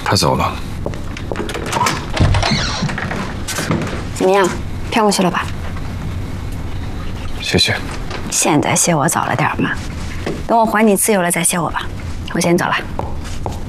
他走了。 怎么样，骗过去了吧？ 谢谢。 现在谢我早了点嘛，等我还你自由了再谢我吧。我先走了。